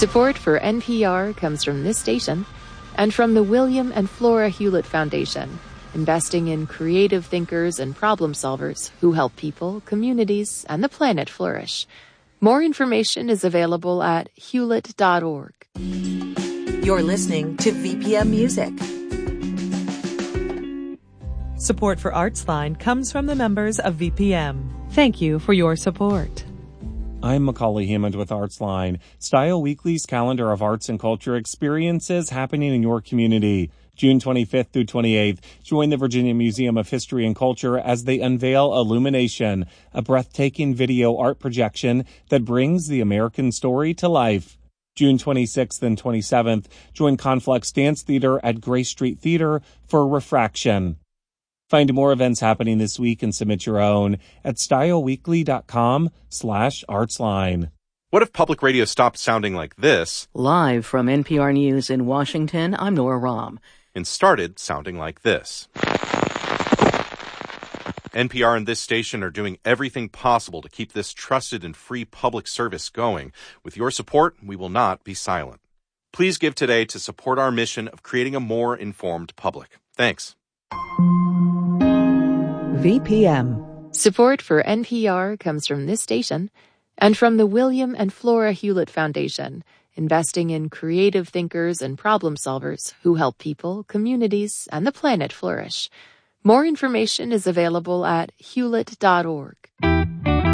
Support for NPR comes from this station and from the William and Flora Hewlett Foundation, investing in creative thinkers and problem solvers who help people, communities, and the planet flourish. More information is available at hewlett.org. You're listening to VPM Music. Support for Artsline comes from the members of VPM. Thank you for your support. I'm Macaulay Hammond with Artsline, Style Weekly's calendar of arts and culture experiences happening in your community. June 25th through 28th, join the Virginia Museum of History and Culture as they unveil Illumination, a breathtaking video art projection that brings the American story to life. June 26th and 27th, join Conflux Dance Theater at Grace Street Theater for Refraction. Find more events happening this week and submit your own at styleweekly.com/artsline. What if public radio stopped sounding like this? Live from NPR News in Washington, I'm Nora Rahm. And started sounding like this. NPR and this station are doing everything possible to keep this trusted and free public service going. With your support, we will not be silent. Please give today to support our mission of creating a more informed public. Thanks. VPM. Support for NPR comes from this station and from the William and Flora Hewlett Foundation, investing in creative thinkers and problem solvers who help people, communities, and the planet flourish. More information is available at hewlett.org.